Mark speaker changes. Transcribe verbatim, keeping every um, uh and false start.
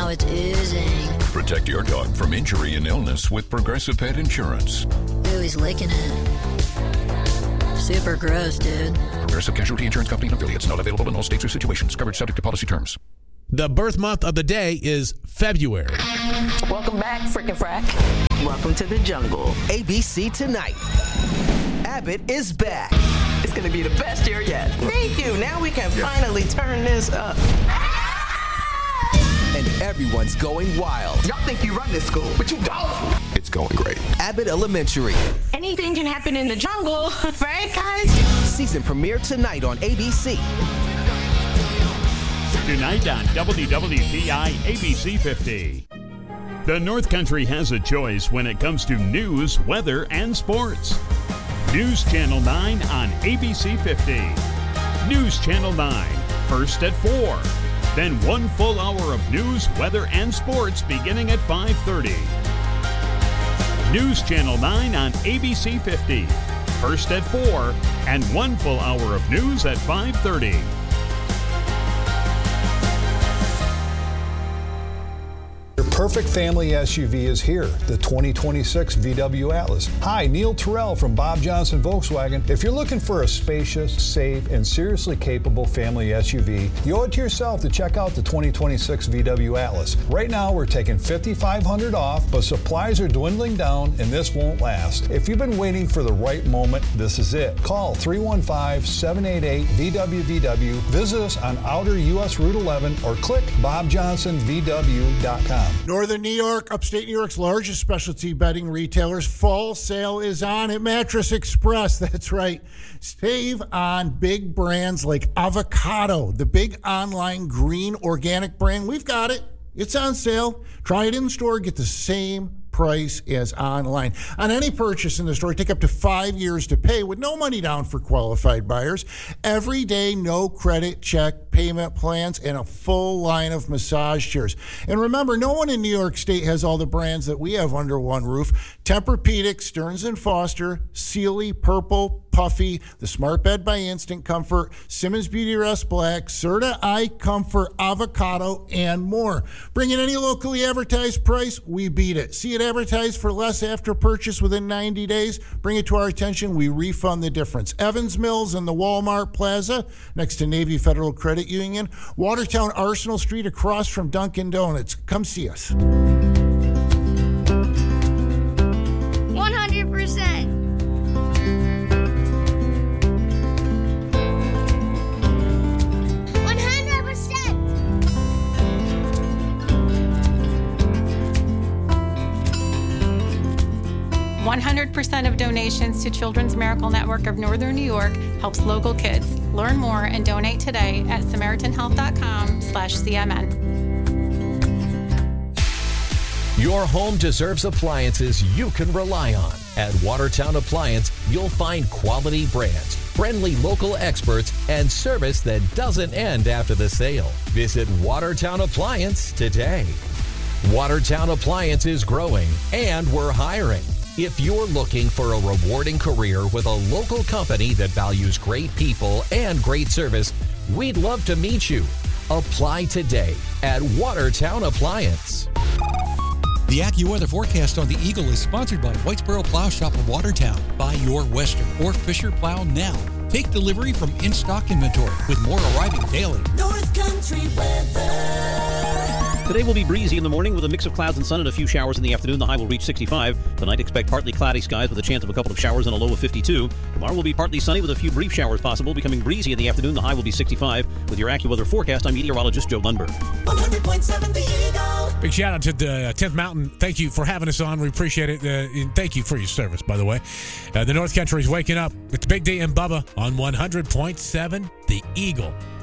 Speaker 1: now it's oozing.
Speaker 2: Protect your dog from injury and illness with Progressive Pet Insurance.
Speaker 1: Ooh, he's licking it. Super gross, dude.
Speaker 2: Progressive Casualty Insurance Company and affiliates. Not available in all states or situations. Coverage subject to policy terms.
Speaker 3: The birth month of the day is February.
Speaker 4: Welcome back, Frickin' Frack. Welcome to the jungle.
Speaker 5: A B C Tonight. Abbott is back.
Speaker 4: It's going to be the best year yet. Thank you. Now we can yeah. finally turn this up.
Speaker 5: And everyone's going wild.
Speaker 4: Y'all think you run this school, but you don't.
Speaker 2: It's going great.
Speaker 5: Abbott Elementary.
Speaker 4: Anything can happen in the jungle, right, guys?
Speaker 5: Season premiere tonight on A B C.
Speaker 6: Tonight on W W P I A B C fifty. The North Country has a choice when it comes to news, weather, and sports. News Channel nine on A B C fifty. News Channel nine, first at four. Then one full hour of news, weather, and sports beginning at five thirty. News Channel nine on A B C fifty, first at four, and one full hour of news at five thirty.
Speaker 7: Your perfect family S U V is here, the twenty twenty-six V W Atlas. Hi, Neil Terrell from Bob Johnson Volkswagen. If you're looking for a spacious, safe, and seriously capable family S U V, you owe it to yourself to check out the twenty twenty-six V W Atlas. Right now, we're taking five thousand five hundred dollars off, but supplies are dwindling down, and this won't last. If you've been waiting for the right moment, this is it. Call three one five, seven eight eight, V W V W, visit us on Outer U S Route eleven, or click bob johnson v w dot com.
Speaker 8: Northern New York, upstate New York's largest specialty bedding retailers. Fall sale is on at Mattress Express. That's right. Save on big brands like Avocado, the big online green organic brand. We've got it. It's on sale. Try it in store. Get the same price as online. On any purchase in the store, take up to five years to pay with no money down for qualified buyers. Every day, no credit check payment plans, and a full line of massage chairs. And remember, no one in New York State has all the brands that we have under one roof. Tempur-Pedic, Stearns and Foster, Sealy, Purple, Puffy, the Smart Bed by Instant Comfort, Simmons Beauty Rest Black, Serta Eye Comfort, Avocado, and more. Bring in any locally advertised price, we beat it. See it advertised for less after purchase within ninety days, bring it to our attention, we refund the difference. Evans Mills in the Walmart Plaza, next to Navy Federal Credit Union, Watertown Arsenal Street across from Dunkin' Donuts. Come see us.
Speaker 9: one hundred percent.
Speaker 10: one hundred percent of donations to Children's Miracle Network of Northern New York helps local kids. Learn more and donate today at samaritan health dot com slash C M N.
Speaker 11: Your home deserves appliances you can rely on. At Watertown Appliance, you'll find quality brands, friendly local experts, and service that doesn't end after the sale. Visit Watertown Appliance today. Watertown Appliance is growing, and we're hiring. If you're looking for a rewarding career with a local company that values great people and great service, we'd love to meet you. Apply today at Watertown Appliance.
Speaker 12: The AccuWeather forecast on the Eagle is sponsored by Whitesboro Plow Shop of Watertown. Buy your Western or Fisher plow now. Take delivery from in-stock inventory with more arriving daily.
Speaker 13: North Country weather.
Speaker 14: Today will be breezy in the morning with a mix of clouds and sun and a few showers in the afternoon. The high will reach sixty-five. Tonight, expect partly cloudy skies with a chance of a couple of showers and a low of fifty-two. Tomorrow will be partly sunny with a few brief showers possible, becoming breezy in the afternoon. The high will be sixty-five. With your AccuWeather forecast, I'm meteorologist Joe Lundberg.
Speaker 13: one hundred point seven The Eagle.
Speaker 3: Big shout out to the tenth Mountain. Thank you for having us on. We appreciate it. Uh, and thank you for your service, by the way. Uh, the North Country is waking up. It's Big D and Bubba on one hundred point seven The Eagle.